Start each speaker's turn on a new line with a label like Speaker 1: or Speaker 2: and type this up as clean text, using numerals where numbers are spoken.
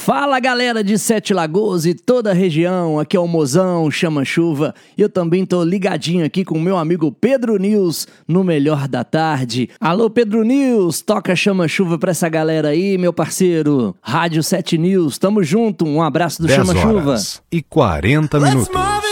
Speaker 1: Fala galera de Sete Lagoas e toda a região, aqui é o Mozão, Chama Chuva, e eu também tô ligadinho aqui com o meu amigo Pedro News no Melhor da Tarde. Alô Pedro News, toca Chama Chuva pra essa galera aí, meu parceiro. Rádio 7 News, tamo junto, um abraço do Chama Chuva.
Speaker 2: 10 horas e 40 minutos.